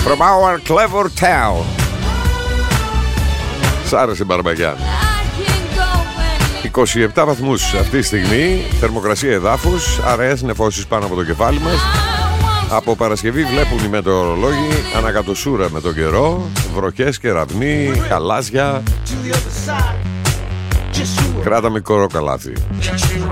From our clever town. Σ' άρεσε Μπαρμπαγιάν. 27 βαθμούς αυτή τη στιγμή, θερμοκρασία εδάφους, αραιές νεφώσεις πάνω από το κεφάλι μας. Από Παρασκευή βλέπουν οι μετεωρολόγοι ανακατοσούρα με τον καιρό, βροχές, κεραυνοί, χαλάζια. Κράτα μικρό καλάθι.